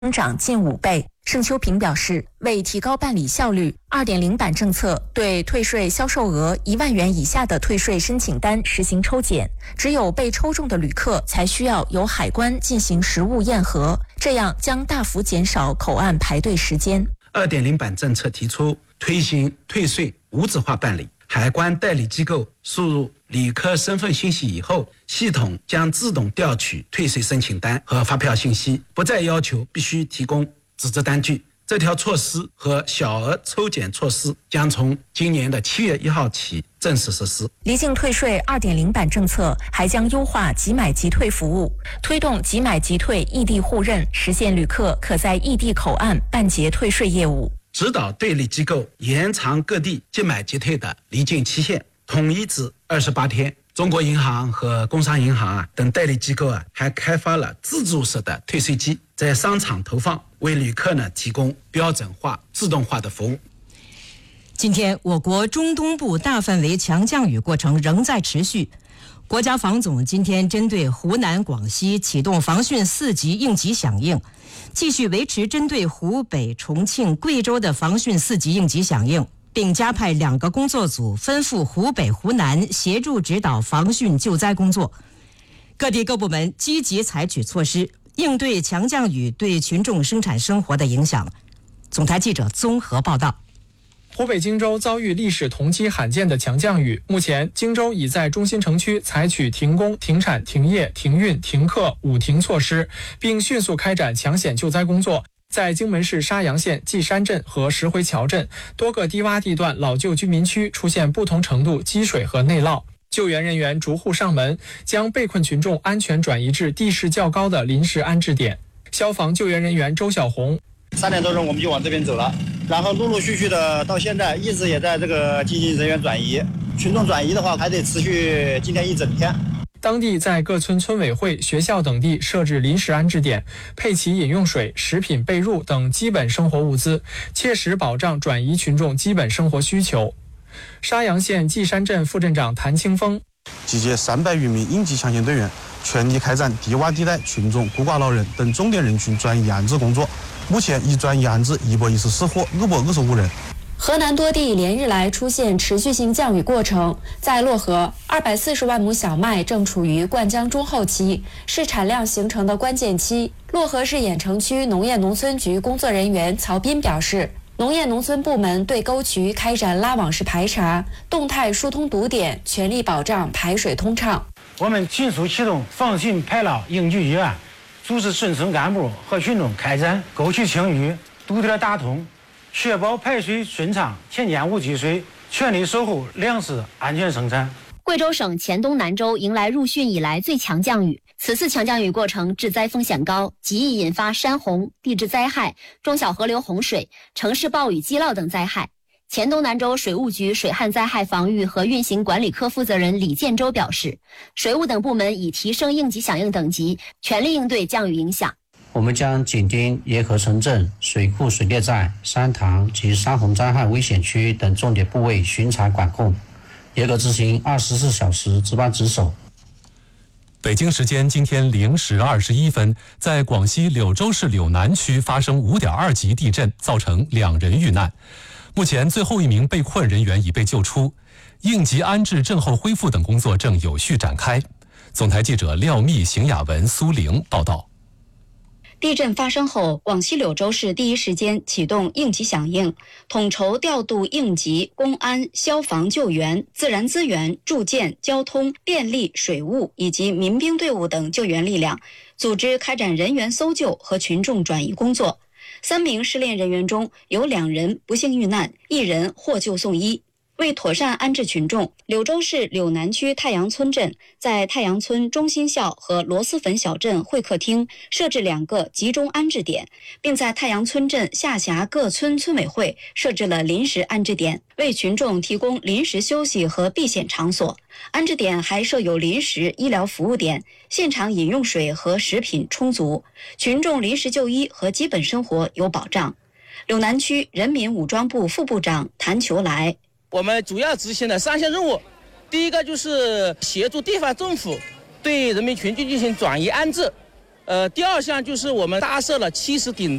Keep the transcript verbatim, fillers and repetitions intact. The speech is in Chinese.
增长近五倍。盛秋平表示，为提高办理效率 ，二点零 版政策对退税销售额一万元以下的退税申请单实行抽检，只有被抽中的旅客才需要由海关进行实物验核，这样将大幅减少口岸排队时间。 二点零 版政策提出推行退税无纸化办理，海关代理机构输入旅客身份信息以后，系统将自动调取退税申请单和发票信息，不再要求必须提供纸质单据。这条措施和小额抽检措施将从今年的七月一号起正式实施。 离境退税 二点零 版政策还将优化即买即退服务，推动即买即退异地互认，实现旅客可在异地口岸办结退税业务。 指导对立机构延长各地即买即退的离境期限，统一至二十八天。中国银行和工商银行啊等代理机构啊还开发了自助式的退税机，在商场投放，为旅客呢提供标准化、自动化的服务。 今天，我国中东部大范围强降雨过程仍在持续。国家防总今天针对湖南、广西启动防汛四级应急响应，继续维持针对湖北、重庆、贵州的防汛四级应急响应，并加派两个工作组奔赴湖北、湖南协助指导防汛救灾工作。各地各部门积极采取措施，应对强降雨对群众生产生活的影响。总台记者综合报道。 湖北荆州遭遇历史同期罕见的强降雨，目前荆州已在中心城区采取停工、停产、停业、停运、停课五停措施，并迅速开展抢险救灾工作。在荆门市沙洋县稷山镇和石回桥镇多个低洼地段老旧居民区出现不同程度积水和内涝，救援人员逐户上门，将被困群众安全转移至地势较高的临时安置点。消防救援人员周小红， 三点多钟我们就往这边走了，然后陆陆续续的到现在一直也在这个进行人员转移，群众转移的话还得持续今天一整天。 当地在各村村委会、学校等地设置临时安置点，配齐饮用水、食品、被褥等基本生活物资，切实保障转移群众基本生活需求。沙洋县稷山镇副镇长谭清峰， 集结三百余名应急抢险队员，全力开展低洼地带群众、孤寡老人等重点人群转移安置工作。目前已转移安置一百一十四户二百二十五人。 河南多地连日来出现持续性降雨过程，在漯河，二百四十万亩小麦正处于灌浆中后期，是产量形成的关键期。漯河市郾城区农业农村局工作人员曹斌表示，农业农村部门对沟渠开展拉网式排查，动态疏通堵点，全力保障排水通畅。 我们迅速启动防汛排涝应急预案，组织村村干部和群众开展沟渠清淤、堵点打通，确保排水顺畅，田间无积水，全力守护粮食安全生产。 贵州省黔东南州迎来入汛以来最强降雨，此次强降雨过程致灾风险高，极易引发山洪、地质灾害、中小河流洪水、城市暴雨积涝等灾害。黔东南州水务局水旱灾害防御和运行管理科负责人李建洲表示，水务等部门已提升应急响应等级，全力应对降雨影响。 我们将紧盯沿河城镇、水库水裂带、山塘及山洪灾害危险区等重点部位巡查管控，严格执行二十四小时值班值守。 北京时间今天零时二十一分，在广西柳州市柳南区发生五点二级地震，造成两人遇难。目前最后一名被困人员已被救出，应急安置、震后恢复等工作正有序展开。总台记者廖密、邢雅文、苏玲报道。 地震发生后，广西柳州市第一时间启动应急响应，统筹调度应急、公安、消防救援、自然资源、住建、交通、电力、水务以及民兵队伍等救援力量，组织开展人员搜救和群众转移工作。三名失联人员中有两人不幸遇难，一人获救送医。为妥善安置群众，柳州市柳南区太阳村镇在太阳村中心校和螺蛳粉小镇会客厅设置两个集中安置点，并在太阳村镇下辖各村村委会设置了临时安置点，为群众提供临时休息和避险场所。安置点还设有临时医疗服务点，现场饮用水和食品充足，群众临时就医和基本生活有保障。柳南区人民武装部副部长谭求来， 我们主要执行的三项任务，第一个就是协助地方政府对人民群众进行转移安置， 呃，第二项就是我们搭设了七十顶